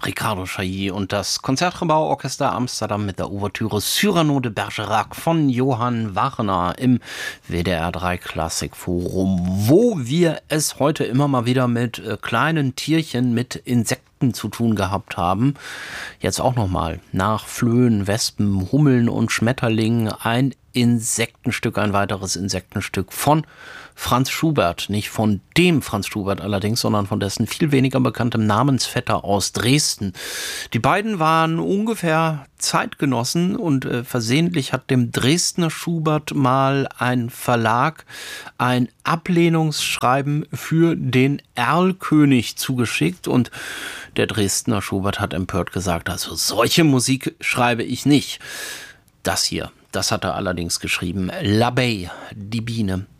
Ricardo Chailly und das Concertgebouw-Orchester Amsterdam mit der Ouvertüre Cyrano de Bergerac von Johann Wagner im WDR 3 Klassikforum, wo wir es heute immer mal wieder mit kleinen Tierchen, mit Insekten zu tun gehabt haben. Jetzt auch nochmal nach Flöhen, Wespen, Hummeln und Schmetterlingen ein Insektenstück, ein weiteres Insektenstück von Franz Schubert. Nicht von dem Franz Schubert allerdings, sondern von dessen viel weniger bekanntem Namensvetter aus Dresden. Die beiden waren ungefähr Zeitgenossen und versehentlich hat dem Dresdner Schubert mal ein Verlag ein Ablehnungsschreiben für den Erlkönig zugeschickt und der Dresdner Schubert hat empört gesagt, also solche Musik schreibe ich nicht. Das hier, das hat er allerdings geschrieben. L'Abeille, die Biene.